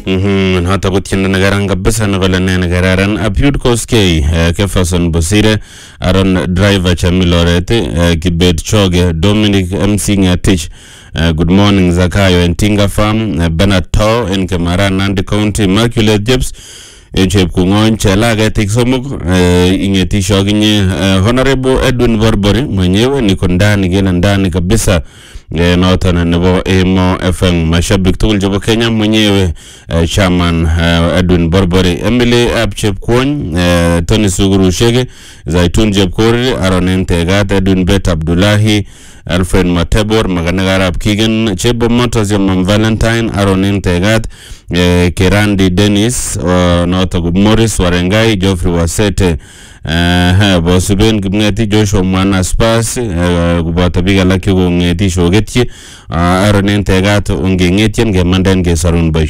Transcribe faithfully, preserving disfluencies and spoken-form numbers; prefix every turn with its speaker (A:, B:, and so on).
A: Mhm, hata kutienda nagaranga kabisa na vile nene gararan Apud Koskei Kefason Bosire Aaron Driver Chamilorete Kibet Choge Dominic M C Ngatich. Good morning Zakayo and Tinga Farm Bernard Tau in Kemara Nandi County Mercury Jebs Echep Kungon Chelaga Tiksomuk ingeti shoginye Honorable Edwin Borbori mwenyewe niko ndani gena ndani kabisa nota na nebo Emo F M mashabiki tukul jobo Kenya mwenyewe chairman Edwin Borbori Emily Abchep Kwon Tony Suguru Shege Zaitun Jebkori Aaron Entegat Edwin Bet Abdullahi Alfred Matebor Maganagara Kigen Chebo Motors Yom Valentine Aaron Entegat Kerandi Dennis nota Morris Warengai Geoffrey Wasete ha bosuben gmngeti Joshua Mwana Spas kubata biga laki ngeti shogeti Aaron Entegat ungengeti nge manden ge Sarun Bay